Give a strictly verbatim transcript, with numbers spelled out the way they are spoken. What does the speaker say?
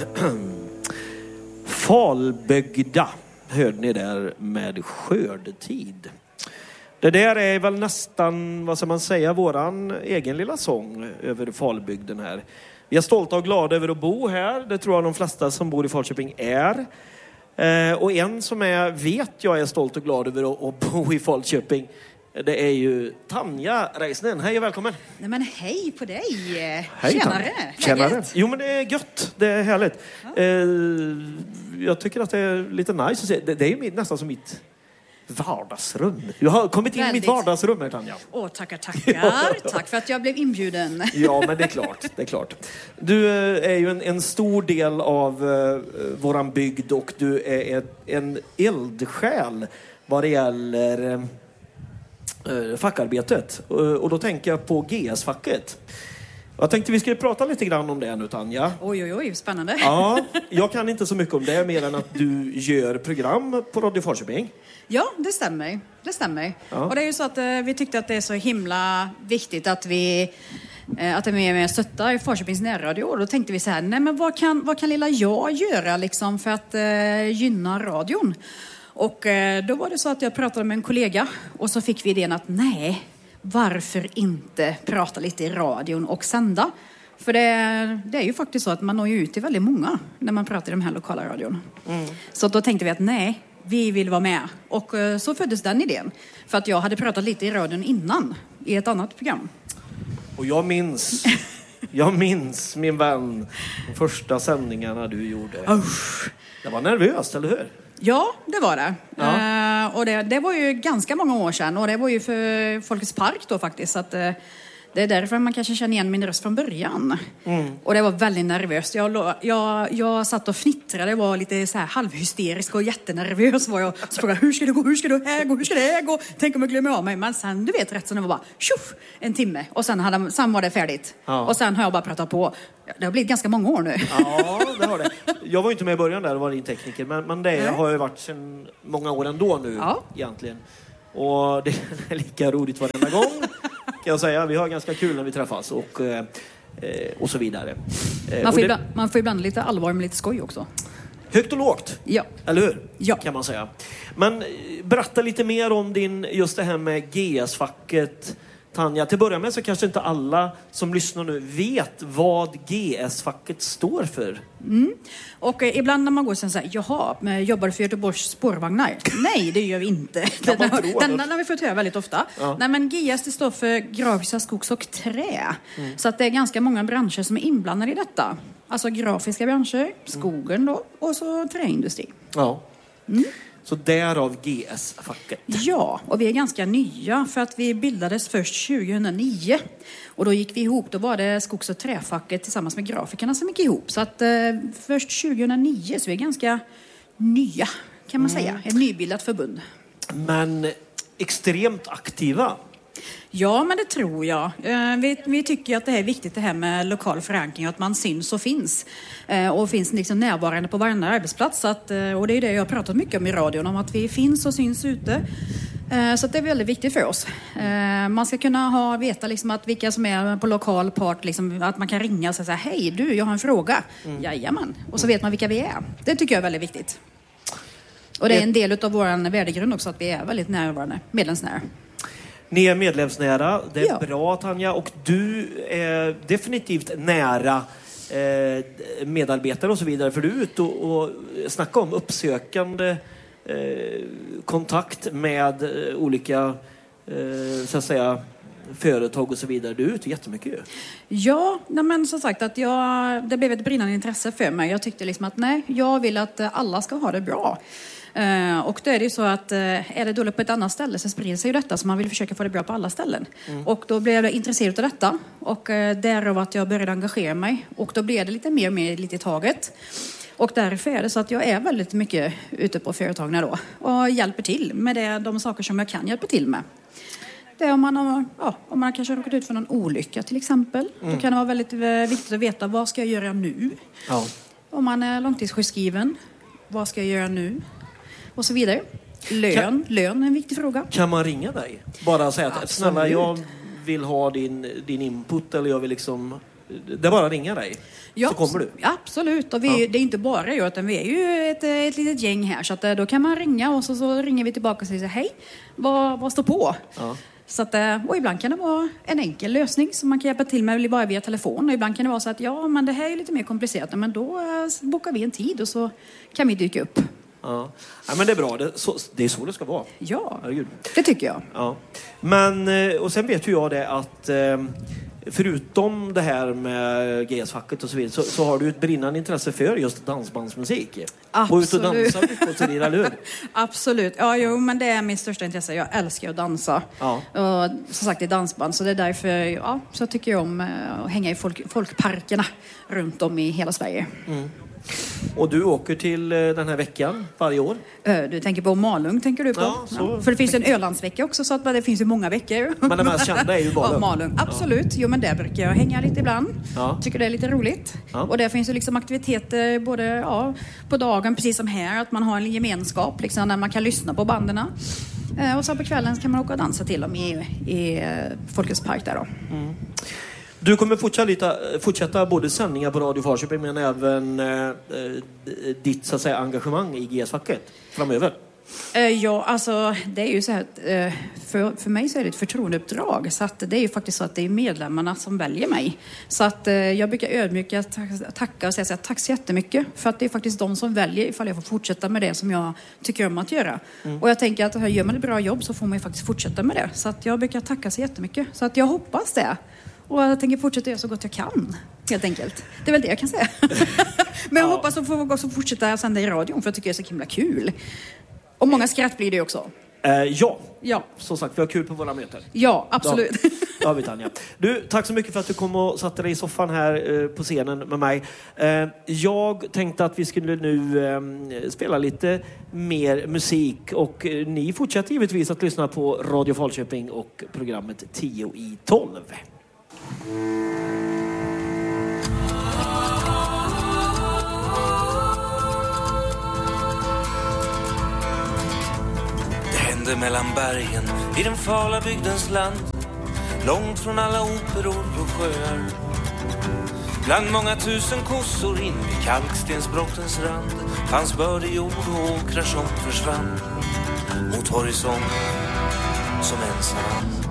Falbygda hörde ni där med skördetid. Det där är väl nästan, vad ska man säga, våran egen lilla sång över Falbygden här. Vi är stolta och glada över att bo här. Det tror jag de flesta som bor i Falköping är. Eh, och en som är, vet jag är stolt och glad över att, att bo i Falköping. Det är ju Tanja Reisnen. Hej och välkommen. Nej men hej på dig. Hej, Tjenare. Tjenare. Jo men det är gött. Det är härligt. Ja. Eh, jag tycker att det är lite nice att se. Det, det är ju nästan som mitt vardagsrum. Jag har kommit in Väldigt. i mitt vardagsrum här, Tanja. Åh, tackar, tackar. Tack för att jag blev inbjuden. Ja, men det är klart. Det är klart. Du är ju en, en stor del av uh, våran bygd och du är ett, en eldsjäl vad det gäller uh, fackarbetet. Uh, och då tänker jag på G S-facket. Jag tänkte vi skulle prata lite grann om det nu, Tanja. Oj, oj, oj, spännande. Ja, jag kan inte så mycket om det mer än att du gör program på Radio Falköping. Ja, det stämmer. Det stämmer. Ja. Och det är ju så att eh, vi tyckte att det är så himla viktigt att vi eh, att det är med, med stötta i Falköpings närradio. Och då tänkte vi så här, nej men vad kan, vad kan lilla jag göra liksom för att eh, gynna radion? Och eh, då var det så att jag pratade med en kollega och så fick vi idén att nej, varför inte prata lite i radion och sända? För det, det är ju faktiskt så att man når ju ut till väldigt många när man pratar i de här lokala radion. Mm. Så då tänkte vi att nej, vi vill vara med. Och så föddes den idén. För att jag hade pratat lite i radion innan, i ett annat program. Och jag minns, jag minns min vän, de första sändningarna du gjorde. Usch. Det var nervöst, eller hur? Ja, det var det. Ja. Uh, och det, det var ju ganska många år sedan. Och det var ju för Folkets Park då faktiskt. Så att, uh, det är därför man kanske känner igen min röst från början. Mm. Och det var väldigt nervöst. Jag, jag, jag satt och fnittrade. Det var lite så här halvhysterisk och jättenervös. Var jag så frågade, hur ska det gå? Hur ska det här gå? Hur ska det här gå? Tänk om jag glömmer av mig. Men sen, du vet rätt, så det var bara tjoff, en timme. Och sen, hade, sen var det färdigt. Ja. Och sen har jag bara pratat på. Det har blivit ganska många år nu. Ja, det har det. Jag var inte med i början där och var din tekniker. Men, men det mm. har ju varit sedan många år ändå nu, ja. egentligen. Och det är lika roligt varenda gång, kan jag säga. Vi har ganska kul när vi träffas och, och så vidare. Man får, det... ibland, man får ibland lite allvar med lite skoj också. Högt och lågt, ja. eller hur? Ja. Kan man säga. Men berätta lite mer om din, just det här med G S-facket. Tanja, till början med så kanske inte alla som lyssnar nu vet vad G S-facket står för. Mm. Och eh, ibland när man går sen så här, jaha, men jobbar du för Göteborgs spårvagnar? Nej, det gör vi inte. Den, den, den har vi fått höra väldigt ofta. Ja. Nej, men G S det står för grafiska skogs- och trä. Mm. Så att det är ganska många branscher som är inblandade i detta. Alltså grafiska branscher, skogen då, och så träindustri. Ja. Mm. Så därav G S-facket. Ja, och vi är ganska nya för att vi bildades först tjugohundranio. Och då gick vi ihop, då var det skogs- och träfacket tillsammans med grafikerna som gick ihop. Så att eh, först tjugohundranio, så vi är ganska nya, kan man mm. säga. Ett nybildat förbund. Men extremt aktiva. Ja, men det tror jag. Vi, vi tycker att det är viktigt det här med lokal förankring, att man syns och finns. Och finns liksom närvarande på varje arbetsplats. Så att, och det är det jag har pratat mycket om i radion, om att vi finns och syns ute. Så att det är väldigt viktigt för oss. Man ska kunna ha, veta liksom att vilka som är på lokal part, liksom, att man kan ringa och säga hej du, jag har en fråga. Mm. Jajamän. Och så vet man vilka vi är. Det tycker jag är väldigt viktigt. Och det är en del av vår värdegrund också, att vi är väldigt närvarande, medlemsnära. Ni är medlemsnära, det är ja. bra Tanja, och du är definitivt nära eh, medarbetare och så vidare, för du är ute och, och snackar om uppsökande eh, kontakt med eh, olika eh, så att säga företag och så vidare. Du är ute jättemycket ju. Ja, nej men som sagt att jag, det blev ett brinnande intresse för mig. Jag tyckte liksom att nej, jag vill att alla ska ha det bra. Uh, och då är det ju så att uh, är det dåligt på ett annat ställe så sprider sig ju detta, så man vill försöka få det bra på alla ställen. Mm. Och då blev jag intresserad av detta och uh, därav att jag började engagera mig, och då blev det lite mer och mer lite i taget. Och därför är det så att jag är väldigt mycket ute på företagen då och hjälper till med det, de saker som jag kan hjälpa till med. Det är om man har, ja, om man kanske har råkat ut för någon olycka till exempel. Mm. Då kan det vara väldigt viktigt att veta, vad ska jag göra nu? Ja. Om man är långtidssjukskriven, vad ska jag göra nu? Och så vidare. Lön, kan, lön är en viktig fråga. Kan man ringa dig? Bara säga att snälla, jag vill ha din, din input, eller jag vill liksom det är bara att ringa dig. Ja, så kommer du. Absolut. Och vi, ja. Det är inte bara jag, utan vi är ju ett, ett litet gäng här. Så att, då kan man ringa och så, så ringer vi tillbaka och säger hej, vad, vad står på? Ja. Så att, och ibland kan det vara en enkel lösning som man kan hjälpa till med bara via telefon. Och ibland kan det vara så att ja, men det här är lite mer komplicerat. Men då bokar vi en tid och så kan vi dyka upp. Ja, ja men det är bra. Det, så, det är så det ska vara. Ja, Herregud. Det tycker jag. Ja. Men, och sen vet ju jag det att förutom det här med G S-facket och så vidare så, så har du ett brinnande intresse för just dansbandsmusik. Absolut. Och ut och dansa på till dina lur. Absolut. Ja, jo, men det är mitt största intresse. Jag älskar att dansa. Ja. Och som sagt, i dansband. Så det är därför ja, så tycker jag om att hänga i folk, folkparkerna runt om i hela Sverige. Mm. Och du åker till den här veckan varje år? Du tänker på Malung, tänker du på? Ja, så... ja. För det finns en Ölandsvecka också, så att det finns ju många veckor. Men det mest kända är ju Malung. Ja, Malung. Absolut. Ja. Jo, men där brukar jag hänga lite ibland. Ja. Tycker det är lite roligt. Ja. Och där finns ju liksom aktiviteter både ja, på dagen, precis som här. Att man har en gemenskap liksom, där man kan lyssna på banderna. Och så på kvällen kan man åka och dansa till dem i, i Folkets park där då. Mm. Du kommer fortsätta, fortsätta både sändningar på Radio Falköping men även eh, ditt så att säga, engagemang i G S-facket framöver. Eh, ja, alltså det är ju så här att, eh, för, för mig så är det ett förtroendeuppdrag. Så att det är ju faktiskt så att det är medlemmarna som väljer mig. Så att eh, jag brukar ödmjuka tacka och säga så här, tack så jättemycket. För att det är faktiskt de som väljer ifall jag får fortsätta med det som jag tycker om att göra. Mm. Och jag tänker att gör man ett bra jobb så får man ju faktiskt fortsätta med det. Så att jag brukar tacka så jättemycket. Så att jag hoppas det. Och jag tänker fortsätta göra så gott jag kan, helt enkelt. Det är väl det jag kan säga. Men jag ja. hoppas att få också fortsätta sända i radion, för jag tycker det är så himla kul. Och många skratt blir det också. Eh, ja. ja, som sagt, vi har kul på våra möten. Ja, absolut. Ja, ja vi Tanja. Du, tack så mycket för att du kom och satte dig i soffan här eh, på scenen med mig. Eh, jag tänkte att vi skulle nu eh, spela lite mer musik. Och eh, ni fortsätter givetvis att lyssna på Radio Falköping och programmet tio i tolv. Det hände mellan bergen i den fala bygdens land, långt från alla operor och sjöar. Bland många tusen kossor in vid kalkstensbrottens rand fanns bördig jord och åkrar som försvann mot horisont som ensam.